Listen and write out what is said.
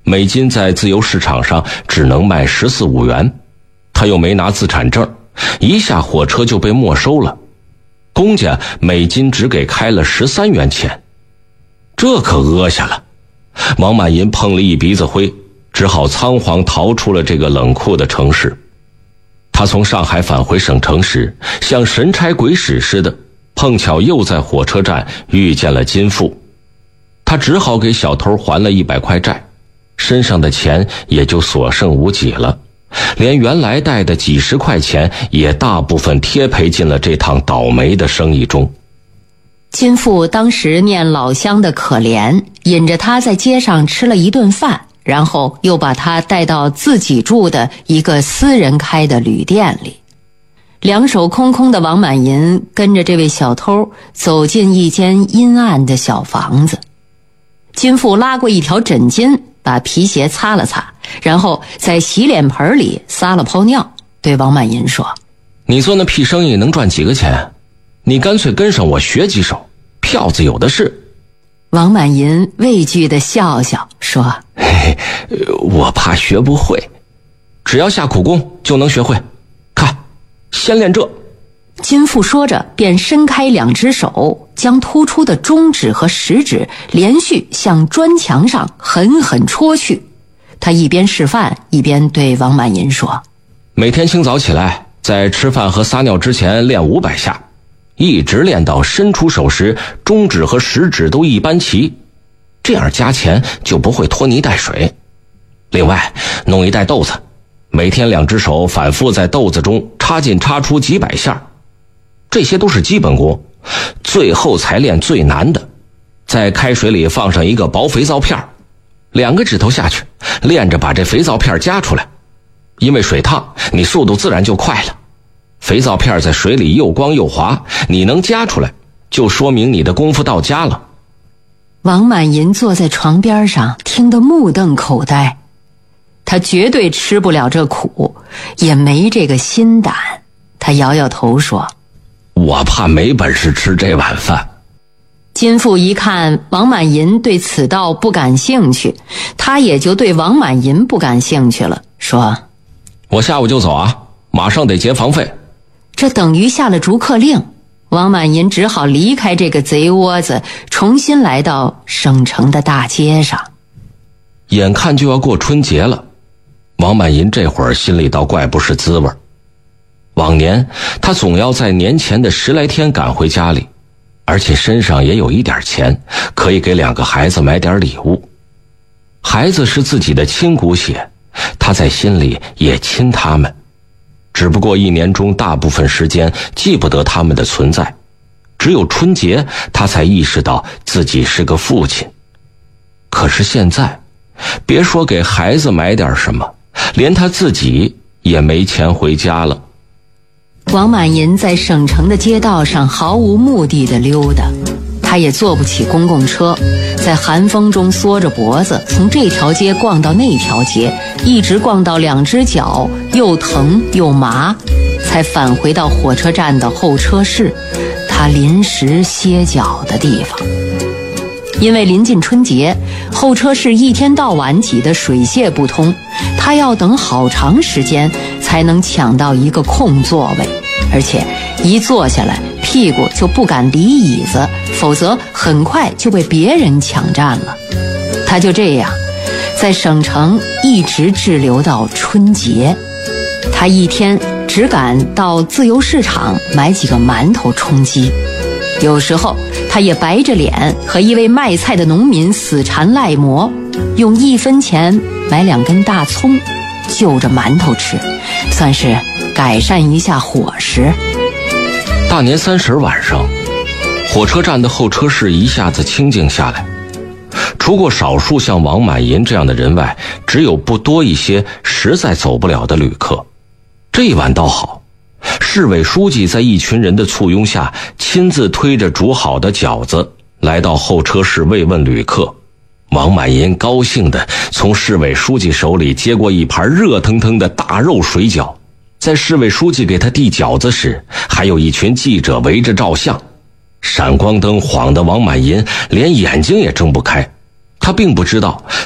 每斤在自由市场上只能卖14、15元，他又没拿自产证，一下火车就被没收了。公家每斤只给开了13元钱，这可讹下了。王满银碰了一鼻子灰，只好仓皇逃出了这个冷酷的城市。他从上海返回省城时，像神差鬼使似的，碰巧又在火车站遇见了金富。他只好给小偷还了100块债，身上的钱也就所剩无几了，连原来带的几十块钱也大部分贴赔进了这趟倒霉的生意中。 金富当时念老乡的可怜，引着他在街上吃了一顿饭，然后又把他带到自己住的一个私人开的旅店里。两手空空的王满银跟着这位小偷走进一间阴暗的小房子。金富拉过一条枕巾，把皮鞋擦了擦，然后在洗脸盆里撒了泡尿，对王满银说： 你做那屁生意能赚几个钱？你干脆跟上我学几手，票子有的是。 王满银畏惧地笑笑说： 嘿嘿，我怕学不会，只要下苦功就能学会。看，先练这。 金富说着便伸开2只手，将突出的中指和食指连续向砖墙上狠狠戳去。他一边示范一边对王满银说： 每天清早起来，在吃饭和撒尿之前练500下，一直练到伸出手时中指和食指都一般齐，这样加钱就不会拖泥带水。另外弄一袋豆子，每天2只手反复在豆子中插进插出几百下，这些都是基本功，最后才练最难的。在开水里放上一个薄肥皂片，2个指头下去，练着把这肥皂片夹出来，因为水烫，你速度自然就快了。肥皂片在水里又光又滑，你能夹出来，就说明你的功夫到家了。 王满银坐在床边上，听得目瞪口呆。他绝对吃不了这苦，也没这个心胆。他摇摇头说： 我怕没本事吃这碗饭。 金富一看王满银对此道不感兴趣，他也就对王满银不感兴趣了，说： 我下午就走啊，马上得结房费。 这等于下了逐客令。王满银只好离开这个贼窝子，重新来到省城的大街上。 眼看就要过春节了，王满银这会儿心里倒怪不是滋味。往年他总要在年前的10来天赶回家里，而且身上也有一点钱，可以给2个孩子买点礼物。孩子是自己的亲骨血，他在心里也亲他们，只不过1年中大部分时间记不得他们的存在，只有春节他才意识到自己是个父亲。可是现在，别说给孩子买点什么，连他自己也没钱回家了。 王满银在省城的街道上毫无目的地溜达，他也坐不起公共车，在寒风中缩着脖子，从这条街逛到那条街，一直逛到2只脚又疼又麻，才返回到火车站的候车室，他临时歇脚的地方。因为临近春节，候车室一天到晚挤得水泄不通，他要等好长时间才能抢到一个空座位，而且一坐下来屁股就不敢离椅子，否则很快就被别人抢占了。他就这样在省城一直滞留到春节。他一天只敢到自由市场买几个馒头充饥，有时候他也白着脸和一位卖菜的农民死缠赖磨，用1分钱买2根大葱，就着馒头吃，算是改善一下伙食。 大年30晚上，火车站的候车室一下子清静下来，除过少数像王满银这样的人外，只有不多一些实在走不了的旅客。这一晚倒好，市委书记在一群人的簇拥下，亲自推着煮好的饺子来到候车室慰问旅客。王满银高兴地从市委书记手里接过一盘热腾腾的大肉水饺，在市委书记给他递饺子时，还有一群记者围着照相。闪光灯晃得王满银连眼睛也睁不开，他并不知道